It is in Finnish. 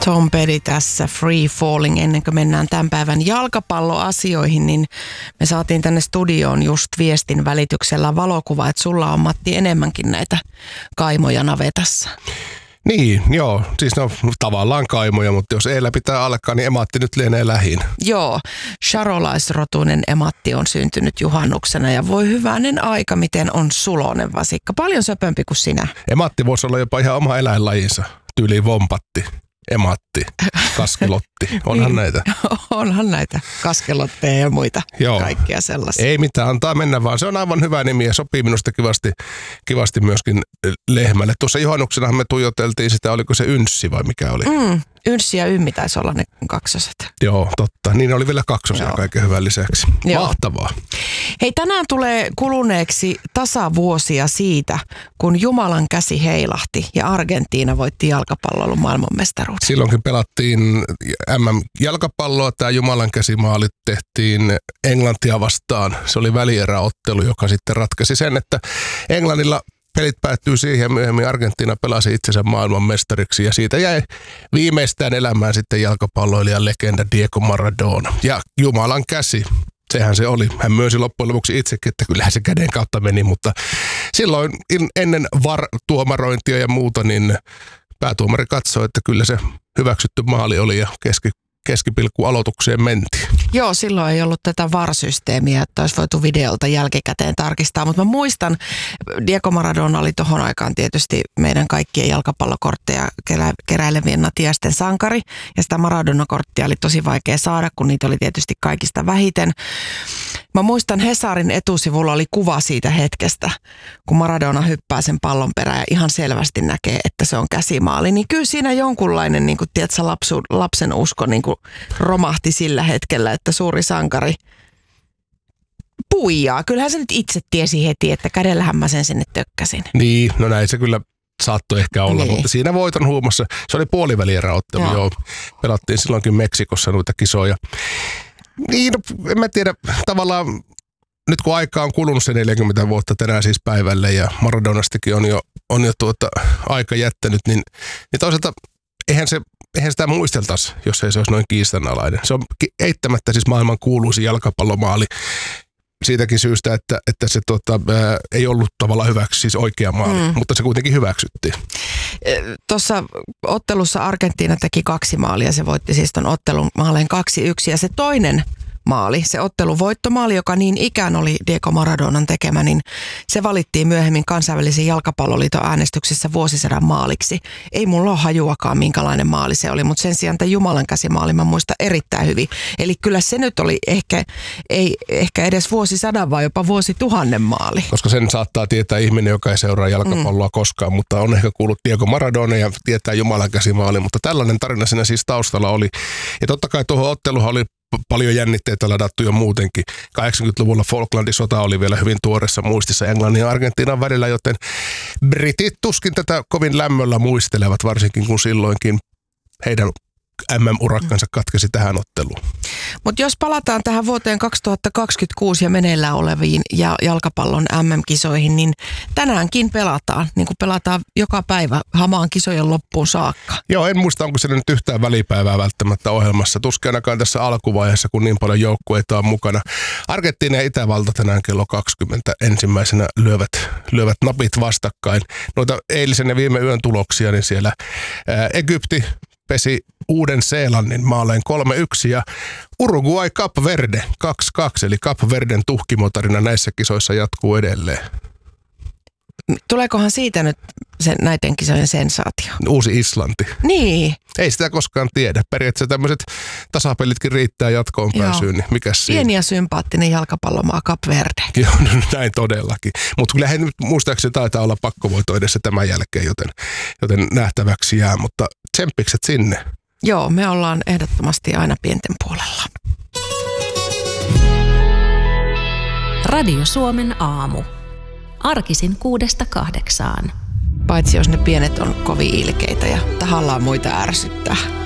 Tom Petty tässä Free Falling. Ennen kuin mennään tämän päivän jalkapalloasioihin, niin me saatiin tänne studioon just viestin välityksellä valokuva, että sulla on, Matti, enemmänkin näitä kaimoja navetassa. Niin, joo. Siis no tavallaan kaimoja, mutta jos Eellä pitää alkaa, niin ematti nyt lienee lähin. Joo, charolaisrotuinen ematti on syntynyt juhannuksena ja voi hyvänen aika, miten on sulonen vasikka. Paljon söpömpi kuin sinä. Ematti voisi olla jopa ihan oma eläinlajinsa. Tyyliin vompatti, ematti, kaskelotti. Onhan näitä. Onhan näitä kaskelotteja ja muita. Joo. Kaikkia sellaisia. Ei mitään, antaa mennä vaan. Se on aivan hyvä nimi ja sopii minusta kivasti myöskin lehmälle. Tuossa juhannuksenahan me tuijoteltiin sitä, oliko se Ynssi vai mikä oli? Ynssi ja Ymmi taisi olla ne kaksoset. Joo, totta. Niin oli vielä kaksosia kaiken hyvän lisäksi. Joo. Mahtavaa. Hei, tänään tulee kuluneeksi tasavuosia siitä, kun Jumalan käsi heilahti ja Argentiina voitti jalkapallon maailmanmestaruuden. Silloinkin pelattiin MM-jalkapalloa. Tämä Jumalan käsimaali tehtiin Englantia vastaan. Se oli välieräottelu, joka sitten ratkaisi sen, että Englannilla pelit päättyy siihen ja myöhemmin Argentiina pelasi itsensä maailmanmestariksi ja siitä jäi viimeistään elämään sitten jalkapalloilijan legenda Diego Maradona. Ja Jumalan käsi, sehän se oli. Hän myönsi loppujen lopuksi itsekin, että kyllähän se käden kautta meni, mutta silloin ennen VAR-tuomarointia ja muuta, niin päätuomari katsoi, että kyllä se hyväksytty maali oli ja keskipilkku aloitukseen mentiin. Joo, silloin ei ollut tätä VAR-systeemiä, että olisi voitu videolta jälkikäteen tarkistaa, mutta mä muistan, Diego Maradona oli tohon aikaan tietysti meidän kaikkien jalkapallokortteja keräilevien natiaisten sankari, ja sitä Maradona-korttia oli tosi vaikea saada, kun niitä oli tietysti kaikista vähiten. Mä muistan, Hesarin etusivulla oli kuva siitä hetkestä, kun Maradona hyppää sen pallon perään ja ihan selvästi näkee, että se on käsimaali. Niin kyllä siinä jonkunlainen, niin kuin, tiedätkö, lapsen usko niin kuin romahti sillä hetkellä, että suuri sankari puijaa. Kyllähän se nyt itse tiesi heti, että kädellähän mä sen sinne tökkäsin. Niin, no näin se kyllä saattoi ehkä olla, mutta siinä voiton huumassa, se oli puolivälieräottelu, joo. Pelattiin silloinkin Meksikossa noita kisoja. Niin, no, en mä tiedä, tavallaan nyt kun aika on kulunut se 40 vuotta tänään siis päivälle ja Maradonastakin on jo aika jättänyt, niin toisaalta eihän sitä muisteltaisi, jos ei se olisi noin kiistanalainen. Se on eittämättä siis maailman kuuluisin jalkapallomaali siitäkin syystä, että se ei ollut tavallaan hyväksi, siis oikea maali, mutta se kuitenkin hyväksyttiin. Tuossa ottelussa Argentiina teki 2 maalia, se voitti siis ton ottelun maaleen 2-1 ja se toinen maali, se ottelun voittomaali, joka niin ikään oli Diego Maradonan tekemä, niin se valittiin myöhemmin kansainvälisen jalkapalloliiton äänestyksessä vuosisadan maaliksi. Ei mulla ole hajuakaan, minkälainen maali se oli, mutta sen sijaan tämä Jumalan käsimaali mä muistan erittäin hyvin. Eli kyllä se nyt oli ei ehkä edes vuosisadan, vaan jopa vuosituhannen maali. Koska sen saattaa tietää ihminen, joka ei seuraa jalkapalloa koskaan, mutta on ehkä kuullut Diego Maradona ja tietää Jumalan käsimaali, mutta tällainen tarina siinä siis taustalla oli. Ja totta kai tuohon otteluhan oli paljon jännitteitä ladattu jo muutenkin. 80-luvulla Falklandin sota oli vielä hyvin tuoreessa muistissa Englannin ja Argentiinan välillä, joten britit tuskin tätä kovin lämmöllä muistelevat, varsinkin kun silloinkin heidän MM-urakkansa katkesi tähän otteluun. Mutta jos palataan tähän vuoteen 2026 ja meneillään oleviin jalkapallon MM-kisoihin, niin tänäänkin pelataan, niin kuin pelataan joka päivä hamaan kisojen loppuun saakka. Joo, en muista, onko se nyt yhtään välipäivää välttämättä ohjelmassa. Tuskin ainakaan tässä alkuvaiheessa, kun niin paljon joukkueita on mukana. Argentiina ja Itävalta tänään kello 20 ensimmäisenä lyövät napit vastakkain. Noita eilisen ja viime yön tuloksia, niin siellä Egypti pesi Uuden-Seelannin maaleen 3-1 ja Uruguay Cap Verde 2-2, eli Cap Verden tuhkimotarina näissä kisoissa jatkuu edelleen. Tuleekohan siitä nyt näiden kisojen sensaatio? Uusi Islanti. Niin. Ei sitä koskaan tiedä. Periaatteessa tämmöiset tasapelitkin riittää jatkoon pääsyyn, niin mikäs siinä? Pieni ja sympaattinen jalkapallomaa Cap Verde. Joo, näin todellakin. Mutta kyllä he nyt muistaakseni taitaa olla pakkovoito edessä tämän jälkeen, joten nähtäväksi jää, mutta tsemppikset sinne. Joo, me ollaan ehdottomasti aina pienten puolella. Radio Suomen aamu. Arkisin 6–8. Paitsi jos ne pienet on kovin ilkeitä ja tahallaan muita ärsyttää.